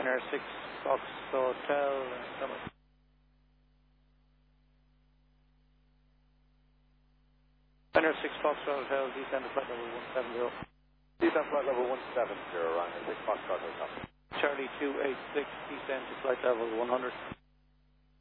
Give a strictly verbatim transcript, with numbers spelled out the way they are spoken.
Ryanair six Fox Hotel. Ryanair six Fox Hotel, descend to flight level one seven zero. Descend flight level one seven zero, Ryanair six Fox Hotel. Charlie two eight six, descend to flight level one hundred.